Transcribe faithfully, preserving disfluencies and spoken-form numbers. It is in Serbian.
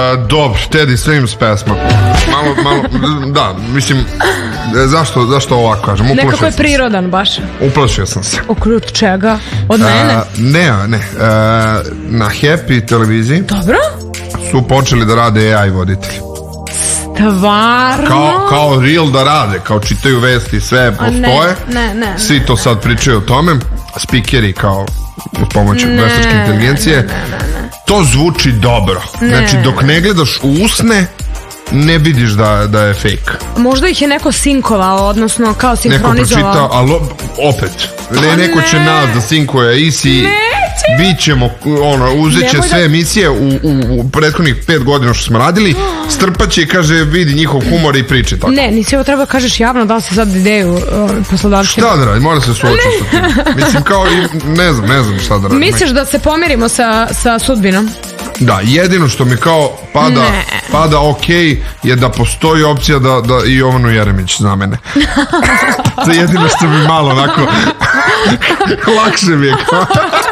dobro, Teddy Swims pesma. Malo, malo, da, mislim, zašto, zašto ovako kažem? Uplašio Nekako je prirodan baš. Uplašio sam se. Od čega? Od mene? A, ne, ne. A, na Happy televiziji Dobro. su počeli da rade A I voditelji. Stvarno? Kao, kao real da rade, kao čitaju vesti, sve postoje. Ne, ne, ne. Svi to sad pričaju o tome. Speakeri kao uz pomoć veštačke inteligencije. Ne, ne, ne, ne. To zvuči dobro. Ne. Znači dok ne gledaš u usne, ne vidiš da, da je fake. Možda ih je neko sinkovao, odnosno kao Neko sinhronizovao. pročita, ali opet ne, neko će nas da sinkuje i si vi ćemo, ono, uzet će Nemoj sve da- emisije u, u, u prethodnih pet godina što smo radili, strpaće i kaže vidi njihov humor i priče tako. Ne, nisi ovo treba da kažeš javno, da li se sad ideju uh, poslodavcima. Šta da radi, mora se suočiti sa tim. Mislim kao i, ne znam, ne znam šta da radi. Misliš da se pomirimo sa, sa sudbinom? Da, jedino što mi kao pada, Ne. pada ok je da postoji opcija da, da i Jovanu Jeremić zamene. To je jedino što mi malo onako lakše mi je kao